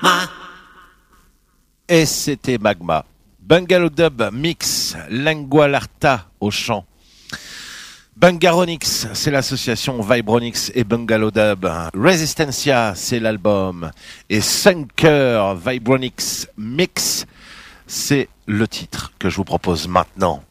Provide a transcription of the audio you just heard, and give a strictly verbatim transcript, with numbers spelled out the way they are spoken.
Et c'était Magma. Bungalow Dub Mix, Lingua Larta au chant. Bungaronix, c'est l'association Vibronix et Bungalow Dub. Resistencia, c'est l'album. Et Sunker Vibronix Mix, c'est le titre que je vous propose maintenant.